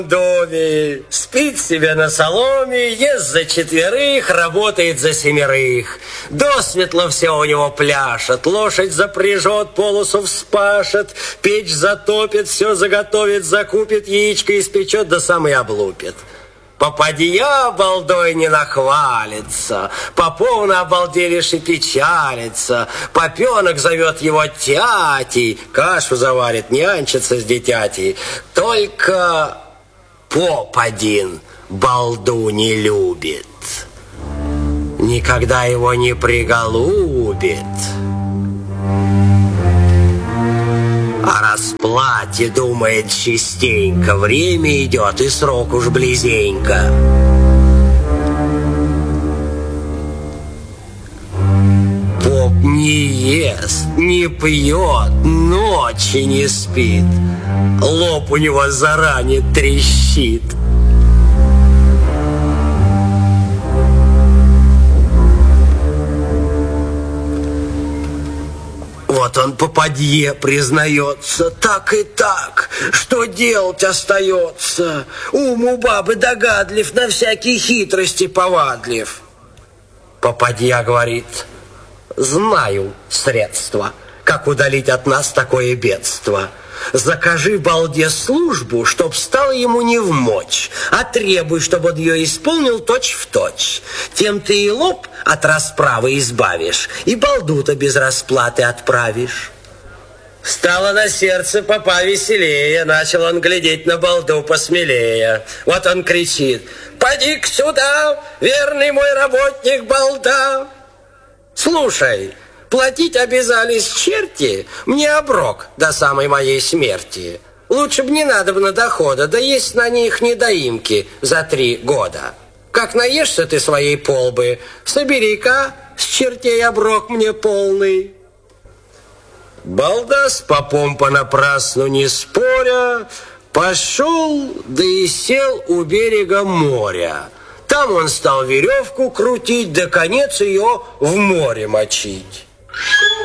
доме, спит себе на соломе, ест за четверых, работает за семерых. Досветло все у него пляшет, лошадь запряжет, полосу вспашет, печь затопит, все заготовит, закупит, яичко испечет, да сам и облупит. Попадья балдой не нахвалится, поповна обалделишь и печалится, попенок зовет его тятей, кашу заварит, нянчится с дитятей. Только поп один балду не любит, никогда его не приголубит. О расплате думает частенько, время идет и срок уж близенько. Поп не ест, не пьет, ночи не спит, лоб у него заранее трещит. Вот он попадье признается, так и так, что делать остается? Ум у бабы догадлив, на всякие хитрости повадлив. Попадья говорит: знаю средства, как удалить от нас такое бедство. Закажи балде службу, чтоб стало ему невмочь, а требуй, чтобы он ее исполнил точь-в-точь. Тем ты и лоб от расправы избавишь, и балду-то без расплаты отправишь. Стало на сердце попа веселее, начал он глядеть на балду посмелее. Вот он кричит: поди-ка сюда, верный мой работник балда. Слушай, платить обязались черти, мне оброк до самой моей смерти. Лучше б не надобно дохода, да есть на них недоимки за 3 года. Как наешься ты своей полбы, собери-ка с чертей оброк мне полный. Балда с попом понапрасну не споря пошел, да и сел у берега моря. Там он стал веревку крутить, да конец ее в море мочить.